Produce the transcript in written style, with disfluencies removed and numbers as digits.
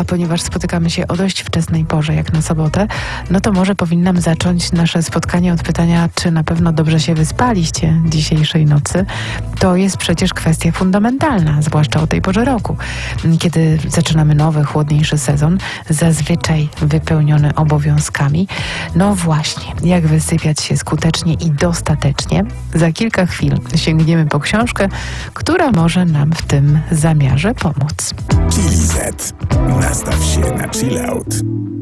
a ponieważ spotykamy się o dość wczesnej porze, jak na sobotę, no to może powinnam zacząć nasze spotkanie od pytania, czy na pewno dobrze się wyspaliście dzisiejszej nocy. To jest przecież kwestia fundamentalna, zwłaszcza o tej porze roku, kiedy zaczynamy nowy, chłodniejszy sezon, zazwyczaj wypełniony obowiązkami. No właśnie, jak wysypiać się skutecznie i dostatecznie? Za kilka chwil sięgniemy po książkę, która może nam w tym zamiarze pomóc. Chili Z. Nastaw się na chill out.